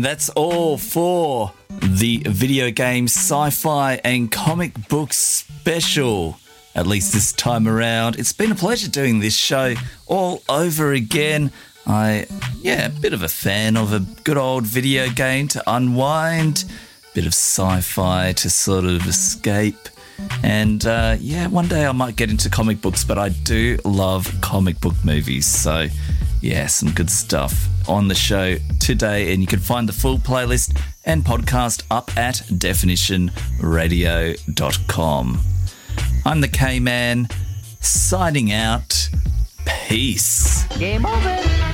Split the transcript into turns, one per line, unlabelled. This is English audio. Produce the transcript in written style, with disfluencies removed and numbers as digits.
That's all for the video game, sci-fi and comic book special, at least this time around. It's been a pleasure doing this show all over again. A bit of a fan of a good old video game to unwind, bit of sci-fi to sort of escape. And one day I might get into comic books, but I do love comic book movies. So yeah, some good stuff on the show today. And you can find the full playlist and podcast up at definitionradio.com. I'm the K-Man, signing out. Peace.
Game over.